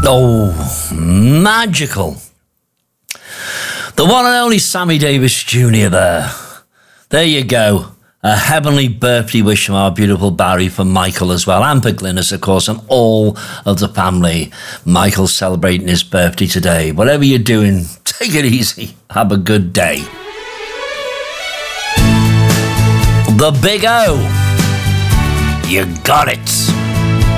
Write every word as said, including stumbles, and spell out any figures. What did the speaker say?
Oh, magical. The one and only Sammy Davis Junior there. There you go. A heavenly birthday wish from our beautiful Barry for Michael as well, and for Glynis, of course, and all of the family. Michael's celebrating his birthday today. Whatever you're doing, take it easy. Have a good day. The Big O. You got it.